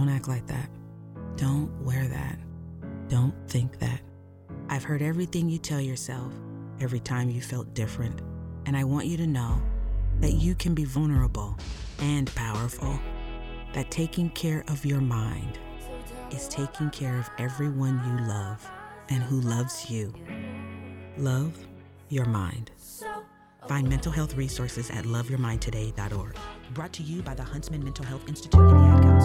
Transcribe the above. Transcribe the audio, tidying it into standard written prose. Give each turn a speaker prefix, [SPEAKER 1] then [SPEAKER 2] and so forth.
[SPEAKER 1] Don't act like that. Don't wear that. Don't think that. I've heard everything you tell yourself every time you felt different, and I want you to know that you can be vulnerable and powerful. That taking care of your mind is taking care of everyone you love and who loves you. Love your mind. Find mental health resources at loveyourmindtoday.org. Brought to you by the Huntsman Mental Health Institute and the Ad Council.